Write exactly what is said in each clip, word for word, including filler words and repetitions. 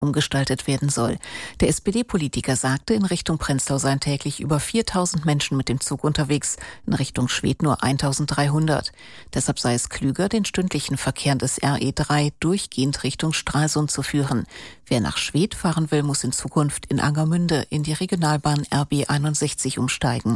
umgestaltet werden soll. Der S P D-Politiker sagte, in Richtung Prenzlau seien täglich über viertausend Menschen mit dem Zug unterwegs, in Richtung Schwedt nur eintausenddreihundert. Deshalb sei es klüger, den stündlichen Verkehr des R E drei durchgehend Richtung Stralsund zu führen. Wer nach Schwedt fahren will, muss in Zukunft in Angermünde in die Regionalbahn R B einundsechzig umsteigen.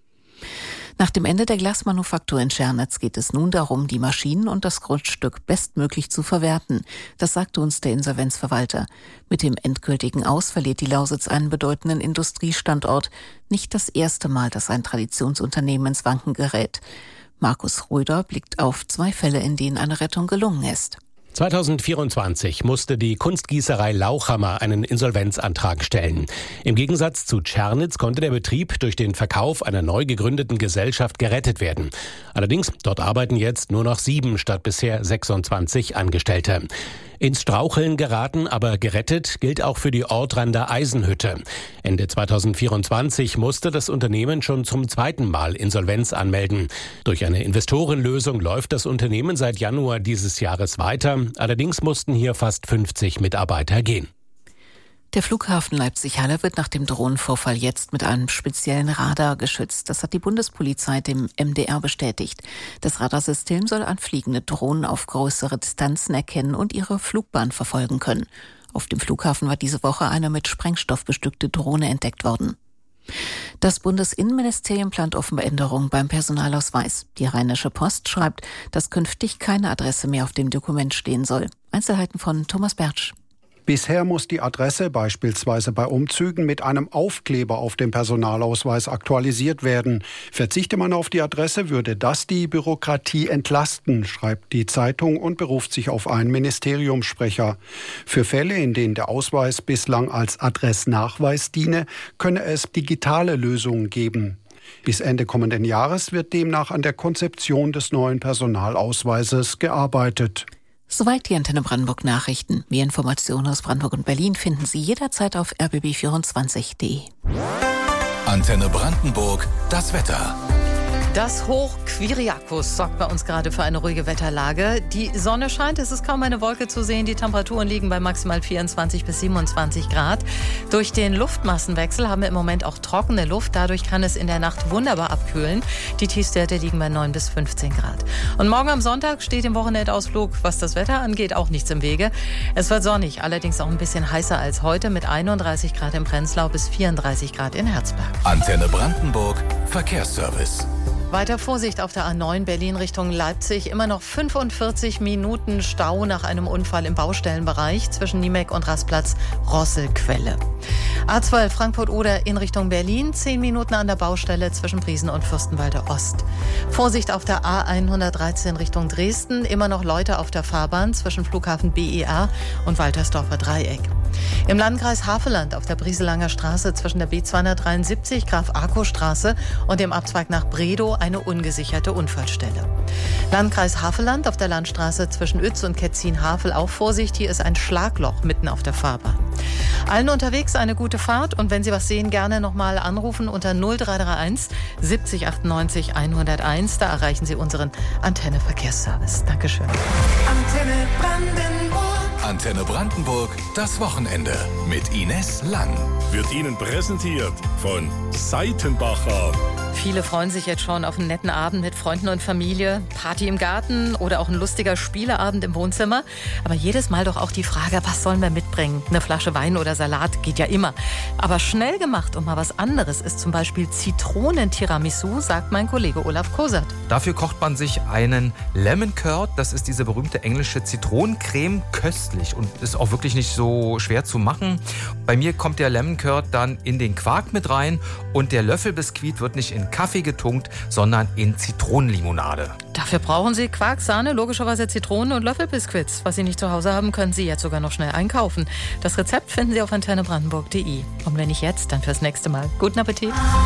Nach dem Ende der Glasmanufaktur in Tschernitz geht es nun darum, die Maschinen und das Grundstück bestmöglich zu verwerten. Das sagte uns der Insolvenzverwalter. Mit dem endgültigen Aus verliert die Lausitz einen bedeutenden Industriestandort. Nicht das erste Mal, dass ein Traditionsunternehmen ins Wanken gerät. Markus Röder blickt auf zwei Fälle, in denen eine Rettung gelungen ist. zweitausendvierundzwanzig musste die Kunstgießerei Lauchhammer einen Insolvenzantrag stellen. Im Gegensatz zu Tschernitz konnte der Betrieb durch den Verkauf einer neu gegründeten Gesellschaft gerettet werden. Allerdings, dort arbeiten jetzt nur noch sieben statt bisher sechsundzwanzig Angestellte. Ins Straucheln geraten, aber gerettet gilt auch für die Ortrander Eisenhütte. Ende zweitausendvierundzwanzig musste das Unternehmen schon zum zweiten Mal Insolvenz anmelden. Durch eine Investorenlösung läuft das Unternehmen seit Januar dieses Jahres weiter. Allerdings mussten hier fast fünfzig Mitarbeiter gehen. Der Flughafen Leipzig-Halle wird nach dem Drohnenvorfall jetzt mit einem speziellen Radar geschützt. Das hat die Bundespolizei dem M D R bestätigt. Das Radarsystem soll anfliegende Drohnen auf größere Distanzen erkennen und ihre Flugbahn verfolgen können. Auf dem Flughafen war diese Woche eine mit Sprengstoff bestückte Drohne entdeckt worden. Das Bundesinnenministerium plant offenbar Änderungen beim Personalausweis. Die Rheinische Post schreibt, dass künftig keine Adresse mehr auf dem Dokument stehen soll. Einzelheiten von Thomas Bertsch. Bisher muss die Adresse beispielsweise bei Umzügen mit einem Aufkleber auf dem Personalausweis aktualisiert werden. Verzichte man auf die Adresse, würde das die Bürokratie entlasten, schreibt die Zeitung und beruft sich auf einen Ministeriumssprecher. Für Fälle, in denen der Ausweis bislang als Adressnachweis diene, könne es digitale Lösungen geben. Bis Ende kommenden Jahres wird demnach an der Konzeption des neuen Personalausweises gearbeitet. Soweit die Antenne Brandenburg Nachrichten. Mehr Informationen aus Brandenburg und Berlin finden Sie jederzeit auf r b b vierundzwanzig punkt d e. Antenne Brandenburg, das Wetter. Das Hoch Kyriakos sorgt bei uns gerade für eine ruhige Wetterlage. Die Sonne scheint, es ist kaum eine Wolke zu sehen. Die Temperaturen liegen bei maximal vierundzwanzig bis siebenundzwanzig Grad. Durch den Luftmassenwechsel haben wir im Moment auch trockene Luft. Dadurch kann es in der Nacht wunderbar abkühlen. Die Tiefstwerte liegen bei neun bis fünfzehn Grad. Und morgen am Sonntag steht im Wochenendausflug, was das Wetter angeht, auch nichts im Wege. Es wird sonnig, allerdings auch ein bisschen heißer als heute mit einunddreißig Grad in Prenzlau bis vierunddreißig Grad in Herzberg. Antenne Brandenburg, Verkehrsservice. Weiter Vorsicht auf der A neun Berlin Richtung Leipzig. Immer noch fünfundvierzig Minuten Stau nach einem Unfall im Baustellenbereich zwischen Niemek und Rastplatz Rosselquelle. A zwölf Frankfurt-Oder in Richtung Berlin. zehn Minuten an der Baustelle zwischen Briesen und Fürstenwalde Ost. Vorsicht auf der A hundertdreizehn Richtung Dresden. Immer noch Leute auf der Fahrbahn zwischen Flughafen B E R und Waltersdorfer Dreieck. Im Landkreis Havelland auf der Brieselanger Straße zwischen der B zweihundertdreiundsiebzig Graf-Arco-Straße und dem Abzweig nach Bredow eine ungesicherte Unfallstelle. Landkreis Havelland auf der Landstraße zwischen Uetz und Ketzin-Havel auch Vorsicht, hier ist ein Schlagloch mitten auf der Fahrbahn. Allen unterwegs eine gute Fahrt und wenn Sie was sehen, gerne nochmal anrufen unter null drei drei eins siebzig achtundneunzig hunderteins. Da erreichen Sie unseren Antenne Verkehrsservice. Dankeschön. Antenne Brandenburg. Antenne Brandenburg, das Wochenende mit Ines Lang. Wird Ihnen präsentiert von Seitenbacher. Viele freuen sich jetzt schon auf einen netten Abend mit Freunden und Familie, Party im Garten oder auch ein lustiger Spieleabend im Wohnzimmer. Aber jedes Mal doch auch die Frage, was sollen wir mitbringen? Eine Flasche Wein oder Salat geht ja immer. Aber schnell gemacht und mal was anderes ist zum Beispiel Zitronen-Tiramisu, sagt mein Kollege Olaf Kosert. Dafür kocht man sich einen Lemon Curd, das ist diese berühmte englische Zitronencreme, köstlich und ist auch wirklich nicht so schwer zu machen. Bei mir kommt der Lemon Curd dann in den Quark mit rein und der Löffelbiskuit wird nicht in Kaffee getunkt, sondern in Zitronenlimonade. Dafür brauchen Sie Quark, Sahne, logischerweise Zitronen und Löffelbiskuits. Was Sie nicht zu Hause haben, können Sie jetzt sogar noch schnell einkaufen. Das Rezept finden Sie auf antenne brandenburg punkt de. Und wenn nicht jetzt, dann fürs nächste Mal. Guten Appetit!